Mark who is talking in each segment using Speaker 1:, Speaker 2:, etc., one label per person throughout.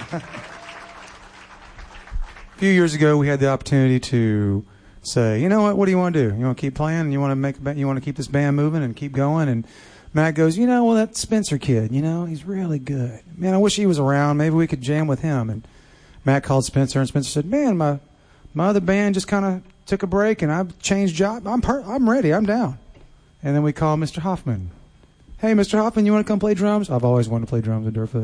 Speaker 1: A few years ago, we had the opportunity to say, you know what do you want to do? You want to keep playing? You want to keep this band moving and keep going? And Matt goes, well, that Spencer kid, he's really good. Man, I wish he was around. Maybe we could jam with him. And Matt called Spencer, and Spencer said, man, my other band just kind of took a break, and I've changed job. I'm ready. I'm down. And then we called Mr. Hoffman. Hey, Mr. Hoffman, you want to come play drums? I've always wanted to play drums with Dirtfoot.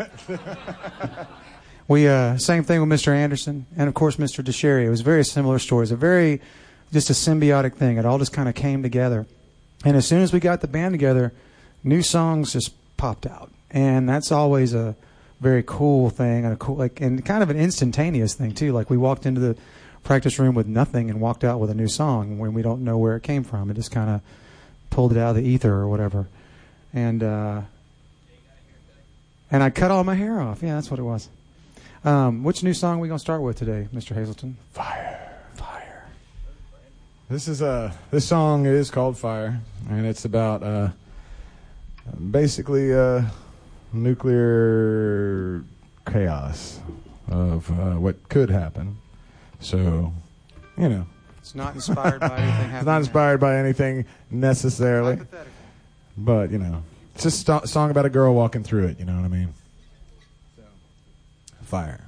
Speaker 1: We same thing with Mr. Anderson and, of course, Mr. DeSherry. It was very similar stories. Just a symbiotic thing. It all just kind of came together. And as soon as we got the band together, new songs just popped out. And that's always a very cool thing and kind of an instantaneous thing, too. Like we walked into the practice room with nothing and walked out with a new song when we don't know where it came from. It just kind of pulled it out of the ether or whatever. And I cut all my hair off. Yeah, that's what it was. Which new song are we going to start with today, Mr. Hazelton?
Speaker 2: Fire. This song is called Fire, and it's about basically nuclear chaos of what could happen. So,
Speaker 1: it's not inspired by anything.
Speaker 2: It's not inspired by anything necessarily, but it's just a song about a girl walking through it. You know what I mean? So, Fire.